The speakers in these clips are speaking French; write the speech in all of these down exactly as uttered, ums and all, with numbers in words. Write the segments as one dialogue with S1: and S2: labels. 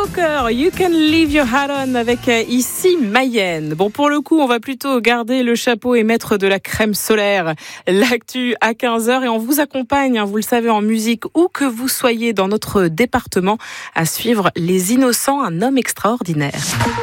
S1: Cocker, You Can Leave Your Hat On avec ici Mayenne. Bon, pour le coup, on va plutôt garder le chapeau et mettre de la crème solaire. L'actu à quinze heures et on vous accompagne, hein, vous le savez, en musique, où que vous soyez dans notre département, à suivre Les Innocents, un homme extraordinaire.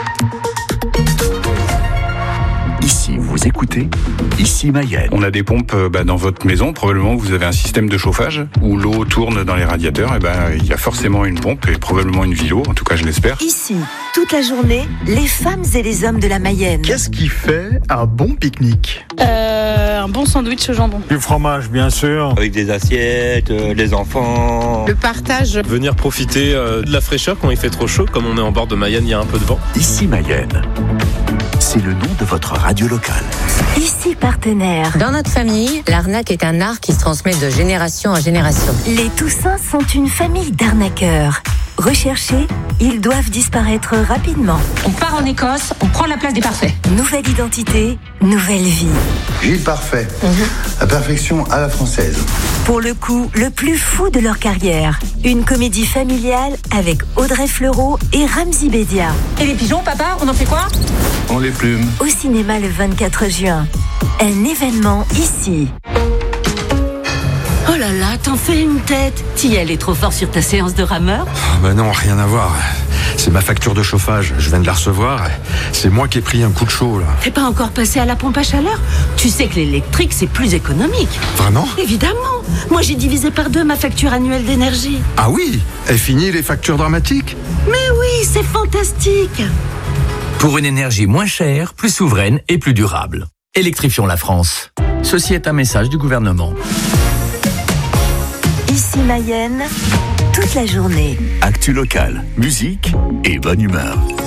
S2: Ici, vous écoutez Ici Mayenne.
S3: On a des pompes bah, dans votre maison. Probablement, vous avez un système de chauffage où l'eau tourne dans les radiateurs. Et ben, il y a forcément une pompe et probablement une vilo. En tout cas, je l'espère.
S4: Ici, toute la journée, les femmes et les hommes de la Mayenne.
S5: Qu'est-ce qui fait un bon pique-nique ?
S6: euh, Un bon sandwich au jambon.
S5: Du fromage, bien sûr.
S7: Avec des assiettes, euh, les enfants.
S6: Le partage.
S8: Venir profiter euh, de la fraîcheur quand il fait trop chaud. Comme on est en bord de Mayenne, il y a un peu de vent.
S2: Ici Mayenne. C'est le nom de votre radio locale.
S4: Ici Partenaire.
S9: Dans notre famille, l'arnaque est un art qui se transmet de génération en génération.
S4: Les Toussins sont une famille d'arnaqueurs. Recherchés, ils doivent disparaître rapidement.
S10: On part en Écosse, on prend la place des parfaits.
S4: Nouvelle identité, nouvelle vie.
S11: Gilles Parfait, mm-hmm. La perfection à la française.
S4: Pour le coup, le plus fou de leur carrière. Une comédie familiale avec Audrey Fleurot et Ramzy Bédia.
S10: Et les pigeons, papa, on en fait quoi ?
S11: On les plume.
S4: Au cinéma le vingt-quatre juin. Un événement ici.
S12: Oh là là, t'en fais une tête. T'y allais trop fort sur ta séance de rameur ?
S13: Oh bah non, rien à voir. C'est ma facture de chauffage, je viens de la recevoir. C'est moi qui ai pris un coup de chaud là.
S12: T'es pas encore passé à la pompe à chaleur ? Tu sais que l'électrique c'est plus économique.
S13: Vraiment ?
S12: Évidemment. Moi j'ai divisé par deux ma facture annuelle d'énergie.
S13: Ah oui ? Est fini les factures dramatiques ?
S12: Mais oui, c'est fantastique.
S14: Pour une énergie moins chère, plus souveraine et plus durable. Électrifions la France. Ceci est un message du gouvernement.
S4: Ici Mayenne, toute la journée.
S2: Actu locale, musique et bonne humeur.